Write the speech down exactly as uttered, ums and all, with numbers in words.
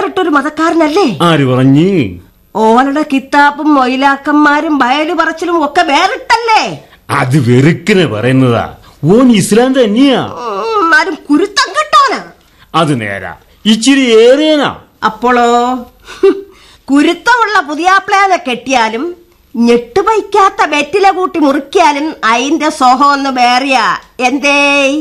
വേറിട്ടൊരു മതക്കാരനല്ലേ? ആര് പറഞ്ഞു? ഓലയുടെ കിത്താപ്പും മൊയിലാക്കന്മാരും വയലു പറച്ചിലും ഒക്കെ വേറിട്ടല്ലേ? അത് വെറുക്കിനെ പറയുന്നതാ. ഓൻ ഇസ്ലാം തന്നെയാ. ആരും കുരുത്തം കെട്ടോനാ. അത് നേരാ, ഇച്ചിരി ഏറിയനാ. അപ്പോളോ കുരുത്തമുള്ള പുതിയാപ്ലേനെ കെട്ടിയാലും ഞെട്ടുപൈക്കാത്ത വെറ്റില കൂട്ടി മുറിക്കാനും അതിന്റെ സോഹം ഒന്ന് വേറിയാ. എന്തേ?